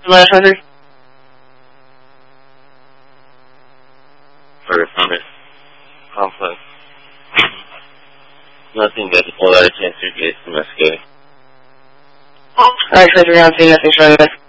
-100. For responders. Complex. Nothing visible that I can't suggest investigating. Alright, so you're on scene, nothing showing this.